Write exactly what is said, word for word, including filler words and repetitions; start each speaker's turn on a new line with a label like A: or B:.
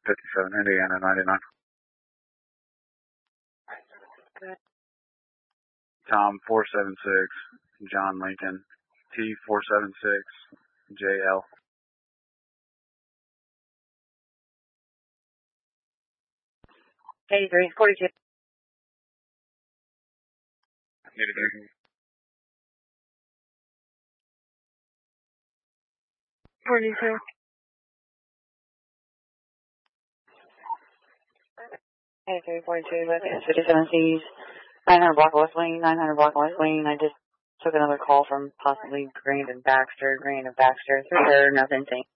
A: fifty-seven, Indiana ninety-nine. Tom four seven six, John Lincoln, T four seven six, J L.
B: eighty-three, forty-two.
A: eighty-three.
B: forty-two. eighty-three, forty-two, fifty-seven C's, nine hundred block West Wing, nine hundred block West Wing. I just took another call from possibly Green and Baxter, Green and Baxter, three hundred, nothing, thanks.